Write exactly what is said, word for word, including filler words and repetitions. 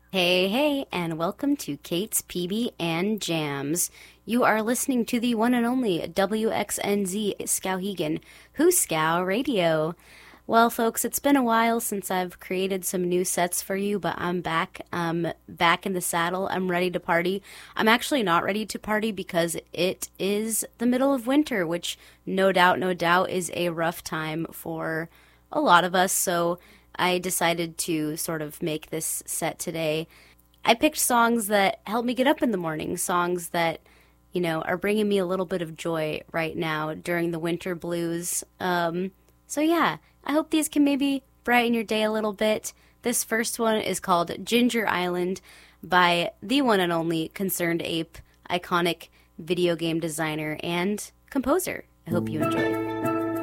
Hey, hey, and welcome to Kate's P B and Jams. You are listening to the one and only W X N Z Skowhegan, Who Skow Radio. Well, folks, it's been a while since I've created some new sets for you, but I'm back. I'm back in the saddle. I'm ready to party. I'm actually not ready to party because it is the middle of winter, which no doubt, no doubt is a rough time for a lot of us. So I decided to sort of make this set today. I picked songs that help me get up in the morning, songs that, you know, are bringing me a little bit of joy right now during the winter blues. Um, so yeah, I hope these can maybe brighten your day a little bit. This first one is called Ginger Island by the one and only Concerned Ape, iconic video game designer and composer. I hope you enjoy.